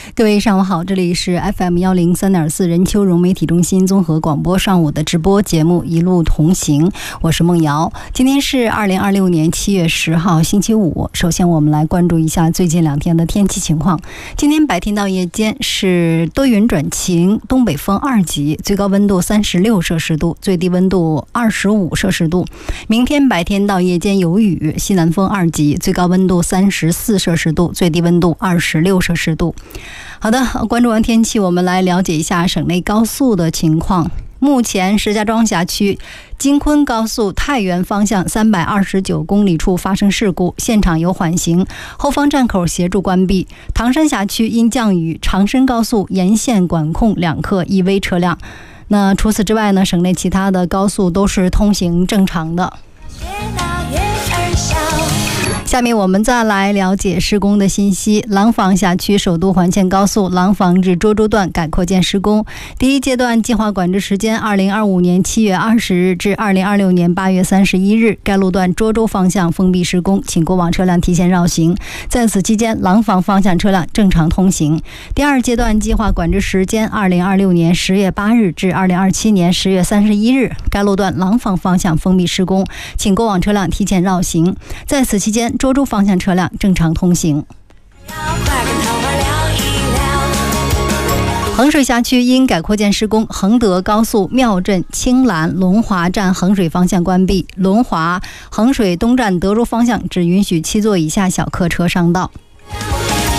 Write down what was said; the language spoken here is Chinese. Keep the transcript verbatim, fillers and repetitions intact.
各位上午好，这里是 F M 一零三点四 任丘融媒体中心综合广播上午的直播节目一路同行，我是梦瑶。今天是二零二六年七月十号星期五。首先我们来关注一下最近两天的天气情况。今天白天到夜间是多云转晴，东北风二级，最高温度三十六摄氏度，最低温度二十五摄氏度。明天白天到夜间有雨，西南风二级，最高温度三十四摄氏度，最低温度二十六摄氏度。好的，关注完天气，我们来了解一下省内高速的情况。目前石家庄辖区京昆高速太原方向三百二十九公里处发生事故，现场有缓行，后方站口协助关闭。唐山辖区因降雨，长深高速沿线管控两客 E V 车辆。那除此之外呢，省内其他的高速都是通行正常的。下面我们再来了解施工的信息。廊坊辖区首都环线高速廊坊至涿州段改扩建施工，第一阶段计划管制时间二零二五年七月二十日至二零二六年八月三十一日，该路段涿州方向封闭施工，请过往车辆提前绕行。在此期间，廊坊方向车辆正常通行。第二阶段计划管制时间二零二六年十月八日至二零二七年十月三十一日，该路段廊坊方向封闭施工，请过往车辆提前绕行。在此期间，涿州方向车辆正常通行。衡水辖区因改扩建施工，衡德高速庙镇、青兰、龙华站衡水方向关闭，龙华、衡水东站德州方向只允许七座以下小客车上道。